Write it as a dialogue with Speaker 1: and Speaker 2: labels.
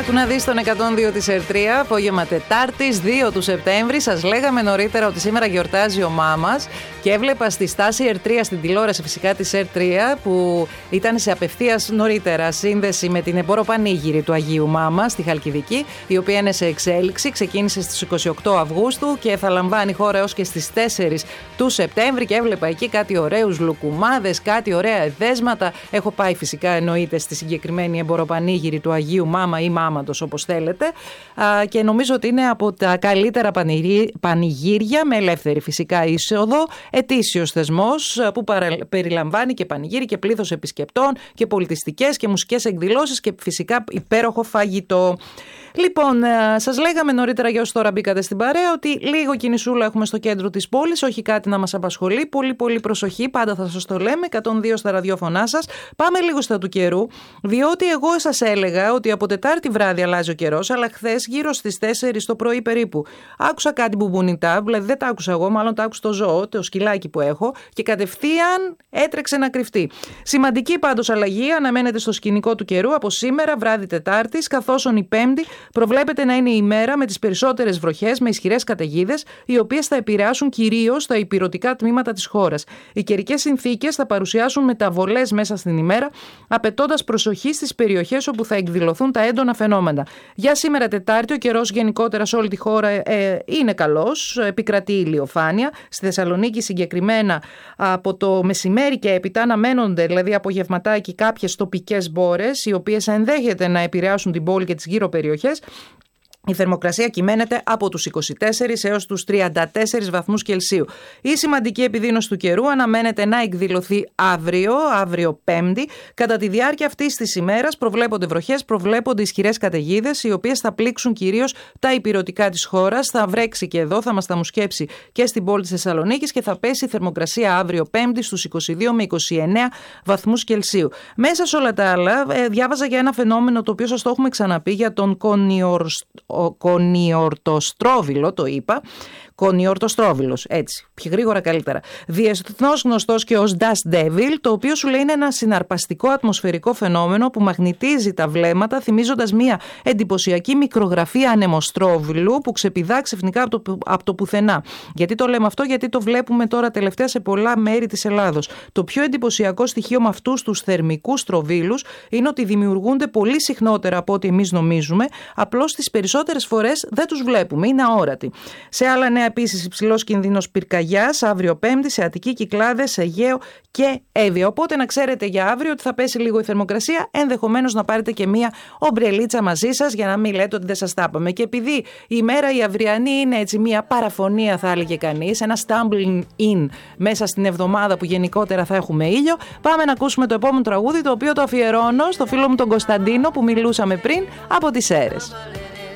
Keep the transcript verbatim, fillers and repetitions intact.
Speaker 1: Άκου να δεις τον εκατόν δύο της ΕΡΤΡΙΑ, απόγευμα Τετάρτης δύο του Σεπτέμβρη. Σας λέγαμε νωρίτερα ότι σήμερα γιορτάζει ο Μάμας και έβλεπα στη στάση ΕΡΤΡΙΑ, στην τηλεόραση φυσικά της ΕΡΤΡΙΑ, που ήταν σε απευθείας νωρίτερα σύνδεση με την εμποροπανήγυρη του Αγίου Μάμα στη Χαλκιδική, η οποία είναι σε εξέλιξη. Ξεκίνησε στις είκοσι οκτώ Αυγούστου και θα λαμβάνει χώρα έως και στις τέσσερις του Σεπτέμβρη. Και έβλεπα εκεί κάτι ωραίους λουκουμάδες, κάτι ωραία εδέσματα. Έχω πάει φυσικά εννοείται στη συγκεκριμένη εμποροπανήγυρη του Αγίου Μάμα ή Μάματος, όπως θέλετε, και νομίζω ότι είναι από τα καλύτερα πανηγύρια, με ελεύθερη φυσικά είσοδο, ετήσιος θεσμός που περιλαμβάνει και πανηγύρι και πλήθος επισκεπτών και πολιτιστικές και μουσικές εκδηλώσεις και φυσικά υπέροχο φαγητό. Λοιπόν, σας λέγαμε νωρίτερα, για όσοι τώρα μπήκατε στην παρέα, ότι λίγο κινησούλα έχουμε στο κέντρο της πόλης, όχι κάτι να μας απασχολεί. Πολύ πολύ προσοχή, πάντα θα σας το λέμε, εκατόν δύο στα ραδιόφωνά σας. Πάμε λίγο στα του καιρού, διότι εγώ σας έλεγα ότι από Τετάρτη βράδυ αλλάζει ο καιρός, αλλά χθες γύρω στις τέσσερις το πρωί περίπου άκουσα κάτι μπουμπουνιτά, δηλαδή δεν τα άκουσα εγώ, μάλλον τα άκουσα το ζώο, το σκυλάκι που έχω, και κατευθείαν έτρεξε να κρυφτεί. Σημαντική πάντως αλλαγή αναμένεται στο σκηνικό του καιρού από σήμερα, βράδυ Τετάρτης, καθώς η Πέμπτη προβλέπεται να είναι η μέρα με τις περισσότερες βροχές, με ισχυρές καταιγίδες, οι οποίες θα επηρεάσουν κυρίως τα ηπειρωτικά τμήματα της χώρας. Οι καιρικές συνθήκες θα παρουσιάσουν μεταβολές μέσα στην ημέρα, απαιτώντας προσοχή στις περιοχές όπου θα εκδηλωθούν τα έντονα φαινόμενα. Για σήμερα Τετάρτη, ο καιρός γενικότερα σε όλη τη χώρα ε, είναι καλός, επικρατεί ηλιοφάνεια. Στη Θεσσαλονίκη συγκεκριμένα από το μεσημέρι και έπειτα αναμένονται, δηλαδή απογευματάκι, κάποιες τοπικές μπόρες, οι οποίες ενδέχεται να επηρεάσουν την πόλη και τις γύρω περιοχές. Η θερμοκρασία κυμαίνεται από τους είκοσι τέσσερις έως τους τριάντα τέσσερις βαθμούς Κελσίου. Η σημαντική επιδείνωση του καιρού αναμένεται να εκδηλωθεί αύριο, αύριο Πέμπτη. Κατά τη διάρκεια αυτής της ημέρας προβλέπονται βροχές, προβλέπονται ισχυρές καταιγίδες, οι οποίες θα πλήξουν κυρίως τα ηπειρωτικά της χώρας. Θα βρέξει και εδώ, θα μας τα μουσκέψει και στην πόλη της Θεσσαλονίκης και θα πέσει η θερμοκρασία αύριο Πέμπτη στους είκοσι δύο με είκοσι εννέα βαθμούς Κελσίου. Μέσα σε όλα τα άλλα, ε, διάβαζα για ένα φαινόμενο το οποίο σας το έχουμε ξαναπεί, για τον κονιορστ ο κονιορτοστρόβιλο, το είπα. Κονιορτοστρόβιλος, έτσι, πιο γρήγορα καλύτερα. Διεθνώς γνωστός και ως Dust Devil, το οποίο σου λέει είναι ένα συναρπαστικό ατμοσφαιρικό φαινόμενο που μαγνητίζει τα βλέμματα, θυμίζοντας μια εντυπωσιακή μικρογραφία ανεμοστρόβιλου που ξεπηδά ξεφνικά από το, από το πουθενά. Γιατί το λέμε αυτό? Γιατί το βλέπουμε τώρα τελευταία σε πολλά μέρη της Ελλάδος. Το πιο εντυπωσιακό στοιχείο με αυτούς τους θερμικούς στροβίλους είναι ότι δημιουργούνται πολύ συχνότερα από ό,τι εμείς νομίζουμε, απλώς τις περισσότερες φορές δεν τους βλέπουμε, είναι αόρατοι. Σε άλλα νέα επίσης υψηλός κινδύνος πυρκαγιάς αύριο Πέμπτη σε Αττική, Κυκλάδες, Αιγαίο και Εύβοια. Οπότε να ξέρετε για αύριο ότι θα πέσει λίγο η θερμοκρασία, ενδεχομένως να πάρετε και μία ομπρελίτσα μαζί σας για να μην λέτε ότι δεν σας τα είπαμε. Και επειδή η ημέρα η αυριανή είναι έτσι μία παραφωνία, θα έλεγε κανείς, ένα stumbling in μέσα στην εβδομάδα που γενικότερα θα έχουμε ήλιο, πάμε να ακούσουμε το επόμενο τραγούδι, το οποίο το αφιερώνω στο φίλο μου τον Κωνσταντίνο που μιλούσαμε πριν από τις Σέρρες.